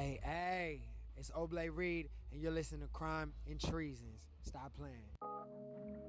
Hey, it's Oblate Reed, and you're listening to Crime and Treasons. Stop playing.